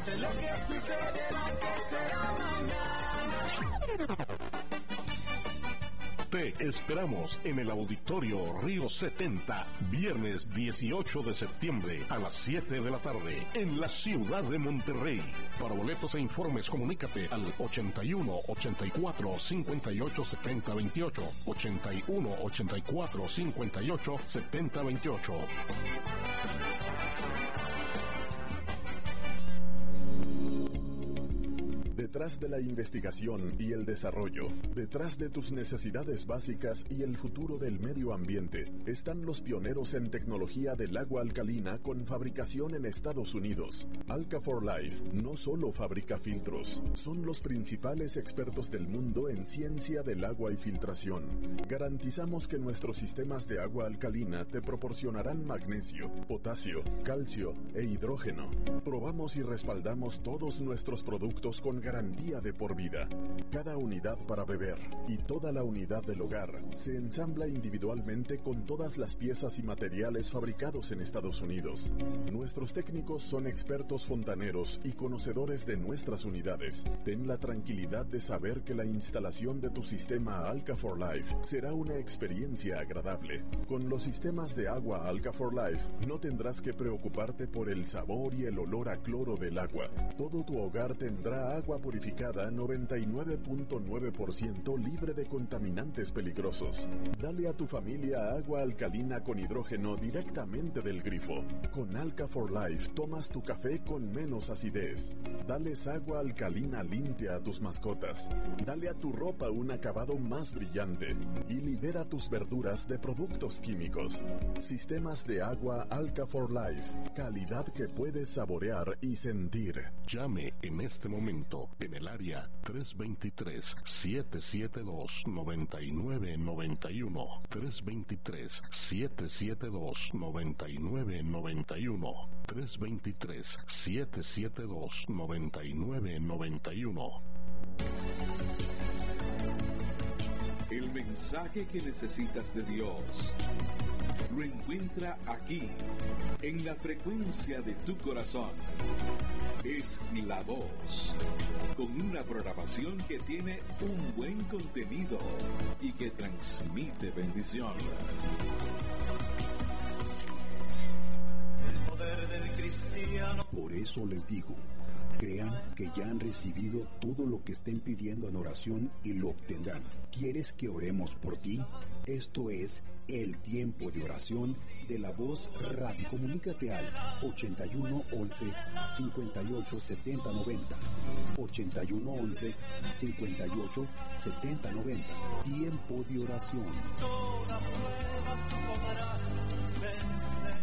sé lo que sucederá, que será mañana. Te esperamos en el Auditorio Río 70, viernes 18 de septiembre a las 7 de la tarde, en la ciudad de Monterrey. Para boletos e informes, comunícate al 81 84 58 70 28, 81 84 58 70 28. Detrás de la investigación y el desarrollo, detrás de tus necesidades básicas y el futuro del medio ambiente, están los pioneros en tecnología del agua alcalina con fabricación en Estados Unidos. Alka for Life no solo fabrica filtros, son los principales expertos del mundo en ciencia del agua y filtración. Garantizamos que nuestros sistemas de agua alcalina te proporcionarán magnesio, potasio, calcio e hidrógeno. Probamos y respaldamos todos nuestros productos con garantía de por vida. Cada unidad para beber y toda la unidad del hogar se ensambla individualmente con todas las piezas y materiales fabricados en Estados Unidos. Nuestros técnicos son expertos fontaneros y conocedores de nuestras unidades. Ten la tranquilidad de saber que la instalación de tu sistema Alka for Life será una experiencia agradable. Con los sistemas de agua Alka for Life no tendrás que preocuparte por el sabor y el olor a cloro del agua. Todo tu hogar tendrá agua purificada 99.9% libre de contaminantes peligrosos. Dale a tu familia agua alcalina con hidrógeno directamente del grifo. Con Alka for Life tomas tu café con menos acidez. Dales agua alcalina limpia a tus mascotas. Dale a tu ropa un acabado más brillante. Y libera tus verduras de productos químicos. Sistemas de agua Alka for Life. Calidad que puedes saborear y sentir. Llame en este momento en el área 323-772-9991, 323-772-9991, 323-772-9991. El mensaje que necesitas de Dios lo encuentra aquí, en la frecuencia de tu corazón. Es La Voz, con una programación que tiene un buen contenido y que transmite bendición. El poder del cristiano. Por eso les digo, crean que ya han recibido todo lo que estén pidiendo en oración y lo obtendrán. ¿Quieres que oremos por ti? Esto es el tiempo de oración de La Voz Radio. Comunícate al 81 11 58 70 90. 81 11 58 70 90. Tiempo de oración. Toda prueba tú podrás vencer.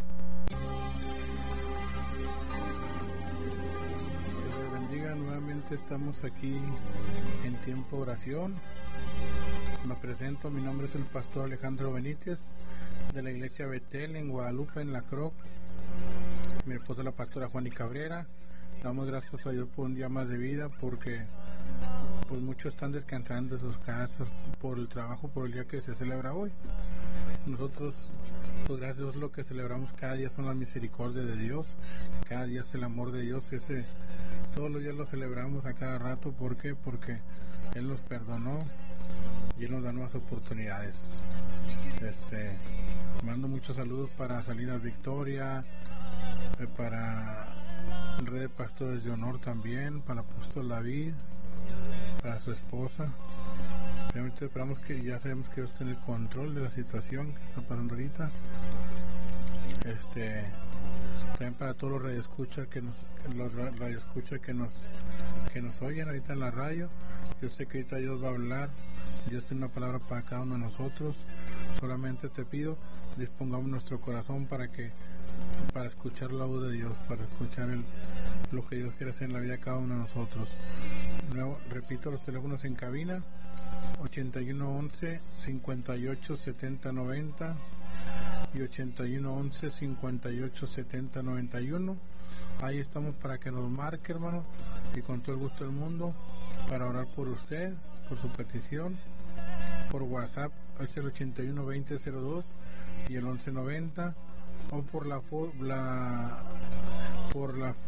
Bendiga, nuevamente estamos aquí en tiempo de oración. Me presento, mi nombre es el pastor Alejandro Benítez de la iglesia Betel en Guadalupe, en La Croc. Mi esposa es la pastora Juani Cabrera. Damos gracias a Dios por un día más de vida, porque pues muchos están descansando en sus casas por el trabajo, por el día que se celebra hoy. Nosotros, pues gracias a Dios, lo que celebramos cada día son las misericordias de Dios, cada día es el amor de Dios. Todos los días lo celebramos a cada rato. ¿Por qué? Porque Él nos perdonó y Él nos da nuevas oportunidades. Mando muchos saludos para Salinas Victoria, para el Rey de Pastores de Honor también, para el apóstol David, para su esposa. Realmente esperamos que ya sabemos que Dios está en el control de la situación que está pasando ahorita. También para todos los radioescuchas que nos oyen ahorita en la radio. Yo sé que ahorita Dios va a hablar. Dios tiene una palabra para cada uno de nosotros. Solamente te pido, dispongamos nuestro corazón para escuchar la voz de Dios, para escuchar lo que Dios quiere hacer en la vida de cada uno de nosotros. De nuevo, repito los teléfonos en cabina: 81 11 58 70 90 y 81 11 58 70 91. Ahí estamos para que nos marque, hermano, y con todo el gusto del mundo para orar por usted, por su petición. Por WhatsApp es el 81 20 02 y el 11 90, o por la